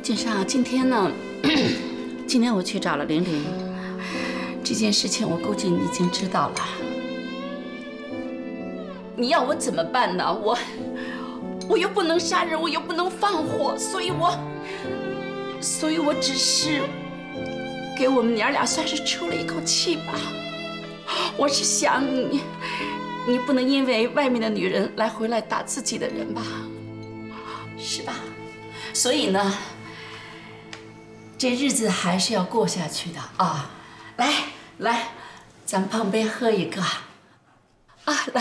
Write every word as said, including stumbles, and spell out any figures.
景上，今天呢，今天我去找了玲玲，这件事情我估计你已经知道了。你要我怎么办呢？我我又不能杀人，我又不能放火，所以我，所以我只是给我们娘俩算是出了一口气吧。我是想你，你不能因为外面的女人来回来打自己的人吧，是吧？所以呢，这日子还是要过下去的啊！来来，咱碰杯喝一个啊！来。